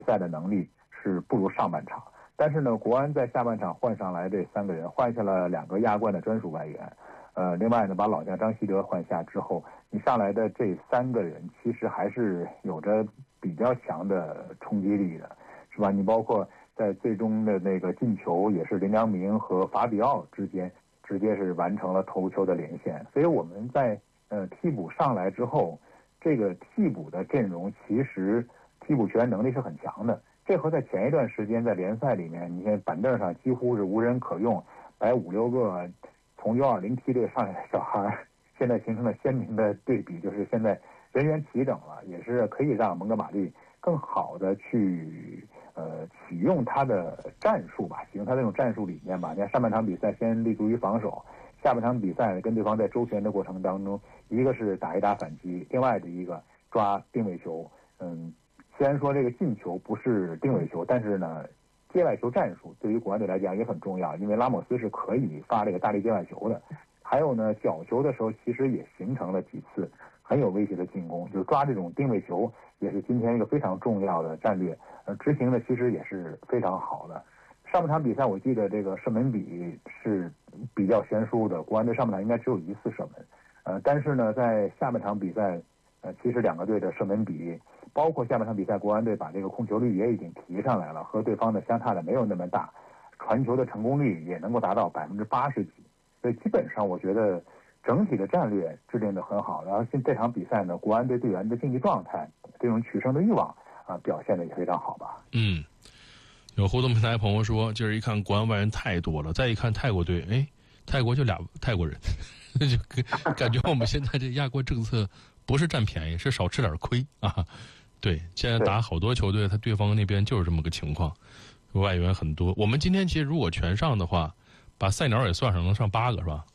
赛的能力是不如上半场。但是呢，国安在下半场换上来这3个人，换下了2个亚冠的专属外援，另外呢，把老将张稀哲换下之后，你上来的这3个人其实还是有着比较强的冲击力的，是吧？你包括在最终的那个进球，也是林良铭和法比奥之间直接是完成了头球的连线。所以我们在替补上来之后，这个替补的阵容其实替补球员能力是很强的。这和在前一段时间在联赛里面，你看板凳上几乎是无人可用，摆5、6个从U20梯队上来的小孩，现在形成了鲜明的对比，就是现在人员齐整了，也是可以让蒙哥马利更好的去启用他的战术吧，启用他这种战术理念吧。你看上半场比赛先立足于防守，下半场比赛跟对方在周旋的过程当中，一个是打一打反击，另外的一个抓定位球。虽然说这个进球不是定位球，但是呢，界外球战术对于国安队来讲也很重要，因为拉莫斯是可以发这个大力界外球的。还有呢，角球的时候其实也形成了几次很有威胁的进攻，就是抓这种定位球也是今天一个非常重要的战略，执行的其实也是非常好的。上半场比赛我记得这个射门比是比较悬殊的，国安队上半场应该只有1次射门，但是呢，在下半场比赛，其实2个队的射门比，包括下半场比赛国安队把这个控球率也已经提上来了，和对方的相差的没有那么大，传球的成功率也能够达到80%几，所以基本上我觉得整体的战略制定得很好。然后这场比赛呢，国安队队员的竞技状态、这种取胜的欲望表现得也非常好吧。 有互动平台朋友说，今儿一看国安外援太多了，再一看泰国队，泰国就2泰国人，就感觉我们现在这亚冠政策不是占便宜，是少吃点亏啊。对，现在打好多球队，他对方那边就是这么个情况，外援很多。我们今天其实如果全上的话，把赛鸟也算上，能上8个是吧？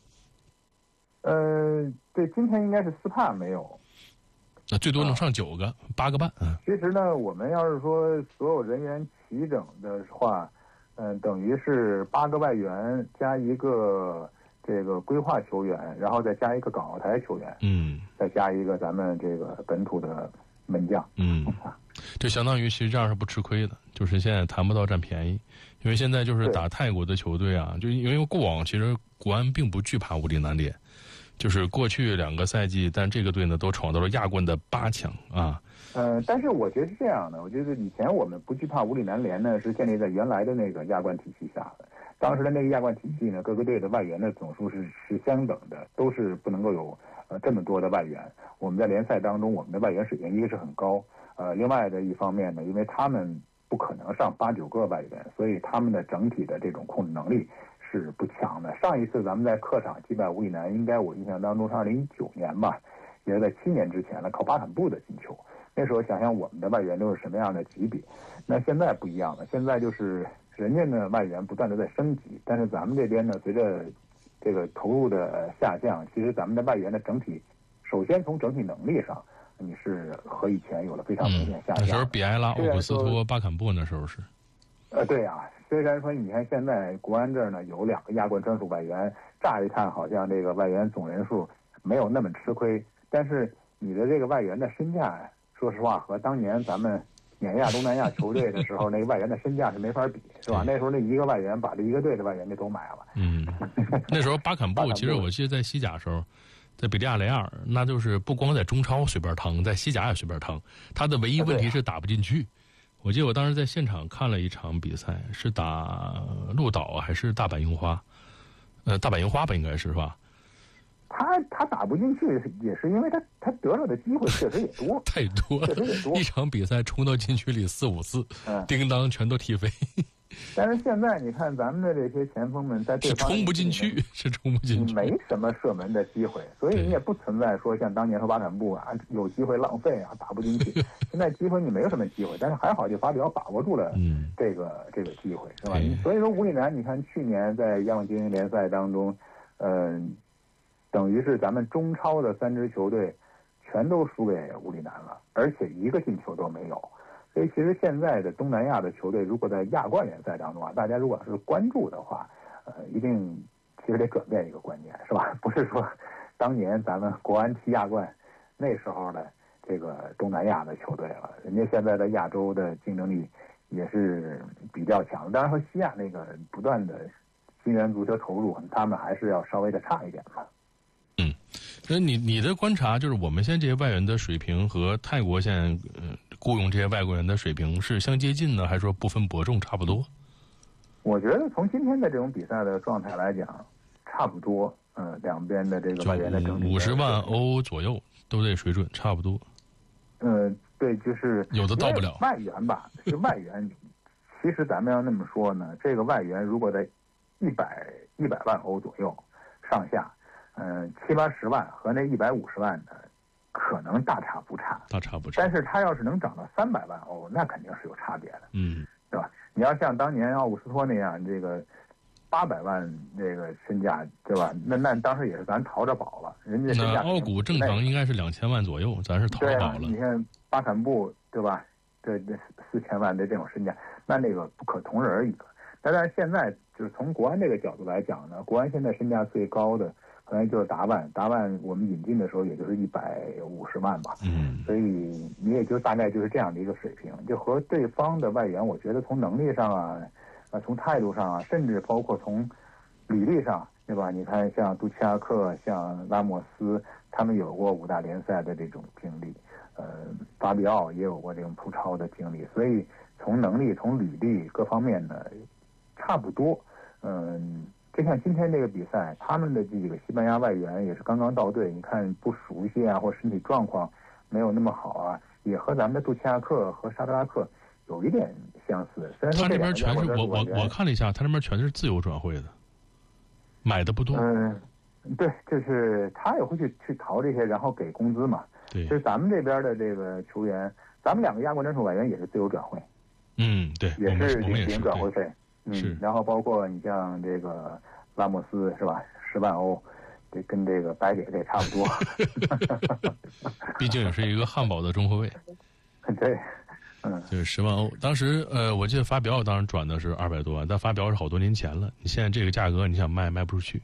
对，今天应该是斯帕没有， 那最多能上9个，8个半。 其实呢，我们要是说所有人员齐整的话，等于是8个外援加一个这个规划球员，然后再加一个港澳台球员，再加一个咱们这个本土的门将， 这相当于其实这样是不吃亏的，就是现在谈不到占便宜，因为现在就是打泰国的球队啊，就因为过往其实国安并不惧怕武里南联，就是过去2个赛季，但这个队呢都闯到了亚冠的8强啊。 但是我觉得是这样的，我觉得以前我们不惧怕武里南联呢，是建立在原来的那个亚冠体系下的。当时的那个亚冠体系呢，各个队的外援的总数是相等的，都是不能够有这么多的外援。我们在联赛当中，我们的外援水平一个是很高，另外的一方面呢，因为他们不可能上8、9个外援，所以他们的整体的这种控制能力是不强的。上一次咱们在客场击败武里南，应该我印象当中是2019年吧，也是在7年之前了，靠巴坎布的进球。那时候想想我们的外援都是什么样的级别，那现在不一样了，现在就是人家呢外援不断的在升级，但是咱们这边呢，随着这个投入的下降，其实咱们的外援的整体，首先从整体能力上，你是和以前有了非常明显下降。 那时候比埃拉、奥古斯托、巴坎布那时候是。 对啊，虽然说你看现在国安这儿呢有2个亚冠专属外援，乍一看好像这个外援总人数没有那么吃亏，但是你的这个外援的身价，说实话和当年咱们碾压东南亚球队的时候那个外援的身价是没法比，是吧？那时候那一个外援把这一个队的外援就都买了。 那时候巴坎布其实我记得在西甲的时候，在比利亚雷亚尔，那就是不光在中超随便趟，在西甲也随便趟。他的唯一问题是打不进去。我记得我当时在现场看了一场比赛，是打鹿岛还是大阪樱花？大阪樱花吧，应该是吧？ 他打不进去，也是因为他得到的机会确实也多， 太多了，一场比赛冲到禁区里4、5次，叮当全都踢飞。 但是现在你看咱们的这些前锋们在对方是冲不进去， 没什么射门的机会，所以你也不存在说像当年说巴坎布啊有机会浪费啊打不进去。现在机会你没有什么机会，但是还好就法比奥把握住了这个机会，是吧？所以说武里南，你看去年在亚冠精英联赛当中，等于是咱们中超的3支球队全都输给武里南了，而且一个进球都没有。所以其实现在的东南亚的球队，如果在亚冠联赛当中啊，大家如果是关注的话，一定其实得转变一个观念，是吧？不是说当年咱们国安踢亚冠那时候的这个东南亚的球队了。人家现在在亚洲的竞争力也是比较强，当然和西亚那个不断的新援足球投入，他们还是要稍微的差一点吧。 那你的观察就是，我们现在这些外援的水平和泰国现在雇佣这些外国人的水平是相接近呢，还是说不分伯仲差不多？ 我觉得从今天的这种比赛的状态来讲，差不多。两边的这个外援的整体 50万欧左右都这水准差不多。 对，就是有的到不了。 外援吧，是外援。其实咱们要那么说呢，这个外援如果在100万欧左右上下，70-80万和那150万的可能大差不差。但是他要是能涨到300万欧，那肯定是有差别的。对吧？你要像当年奥古斯托那样，这个800万这个身价，对吧？那当时也是咱淘着宝了，人家身价。 那奥古正常应该是2000万左右，咱是淘着宝了。 你看巴坎布，对吧？这4000万的这种身价，那个不可同日而语了。但是现在就是从国安这个角度来讲呢，国安现在身价最高的可能就是达万我们引进的时候也就是150万吧。所以你也就大概就是这样的一个水平，就和对方的外援，我觉得从能力上啊，从态度上啊，甚至包括从履历上，对吧？你看像杜齐亚克、像拉莫斯，他们有过5大联赛的这种经历，法比奥也有过这种扑超的经历，所以从能力、从履历各方面呢，差不多。就像今天这个比赛，他们的这几个西班牙外援也是刚刚到队，你看不熟悉啊，或身体状况没有那么好啊，也和咱们的杜齐亚克和沙德拉克有一点相似。虽然说他那边全是我看了一下，他那边全是自由转会的，买的不多。 对，就是他也会去淘这些，然后给工资嘛。 对， 就是咱们这边的这个球员，咱们2个亚冠专属外援也是自由转会。 对， 也是领转会费。 是。 然后包括你像这个拉莫斯是吧，10万欧，这跟这个白给这差不多。 毕竟也是一个汉堡的中后卫。 对。 就是10万欧。当时我记得法比奥当时转的是200多万，但法比奥是好多年前了，你现在这个价格你想卖不出去。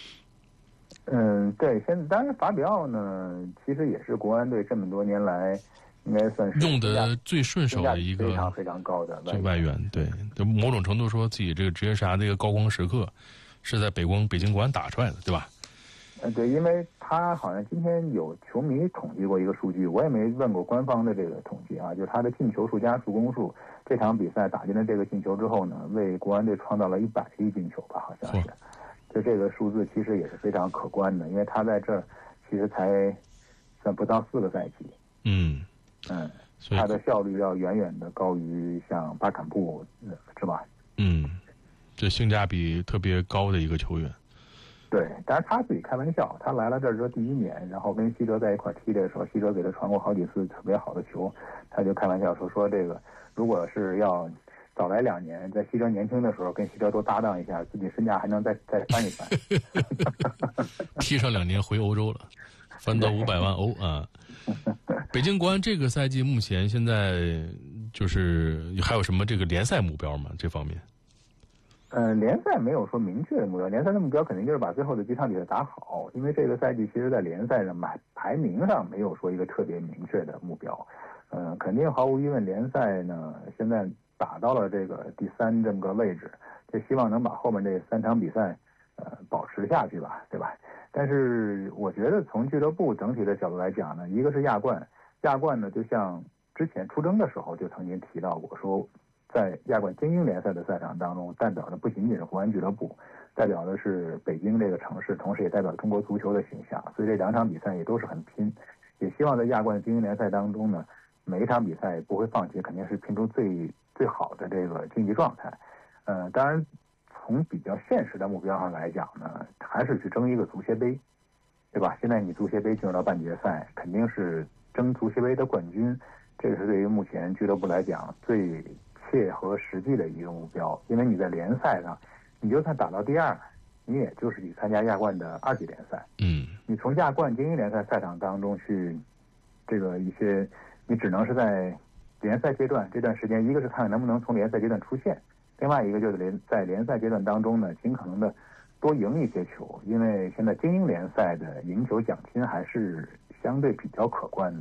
对，当然法比奥呢，其实也是国安队这么多年来应该算是用的最顺手的一个非常非常高的外援。对，就某种程度说自己这个职业生涯的一个高光时刻是在北京国安打出来的，对吧？ 对，因为他好像今天有球迷统计过一个数据，我也没问过官方的这个统计啊，就是他的进球数加助攻数，这场比赛打进了这个进球之后呢，为国安队创造了100粒进球吧，好像是。就这个数字其实也是非常可观的，因为他在这儿其实才算不到4个赛季。他的效率要远远的高于像巴坎布，是吧？ 这性价比特别高的一个球员。 对，当然他自己开玩笑，他来了这儿之后第1年，然后跟西哲在一块踢的时候，西哲给他传过好几次特别好的球，他就开玩笑说这个如果是要早来2年，在西哲年轻的时候跟西哲多搭档一下，自己身价还能再翻一翻。 踢上2年回欧洲了，翻到500万欧啊！北京国安这个赛季目前现在就是还有什么这个联赛目标吗？这方面？ 联赛没有说明确的目标，联赛的目标肯定就是把最后的几场比赛打好，因为这个赛季其实在联赛上排名上没有说一个特别明确的目标。肯定毫无疑问，联赛呢现在打到了这个第3这么个位置，就希望能把后面这3场比赛保持下去吧，对吧？但是我觉得从俱乐部整体的角度来讲呢，一个是亚冠呢，就像之前出征的时候就曾经提到过，说在亚冠精英联赛的赛场当中，代表的不仅仅是国安俱乐部，代表的是北京这个城市，同时也代表中国足球的形象。所以这2场比赛也都是很拼，也希望在亚冠精英联赛当中呢，每一场比赛不会放弃，肯定是拼出最好的这个竞技状态。当然从比较现实的目标上来讲呢，还是去争一个足协杯，对吧？现在你足协杯进入到半决赛，肯定是争足协杯的冠军，这个是对于目前俱乐部来讲最切合实际的一个目标。因为你在联赛上，你就算打到第2，你也就是去参加亚冠的2级联赛。你从亚冠精英联赛赛场当中去这个一些，你只能是在联赛阶段这段时间，一个是看看能不能从联赛阶段出线，另外一个就是在联赛阶段当中呢，尽可能的多赢一些球，因为现在精英联赛的赢球奖金还是相对比较可观的，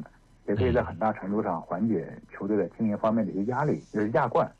也可以在很大程度上缓解球队在经营方面的一些压力，就是亚冠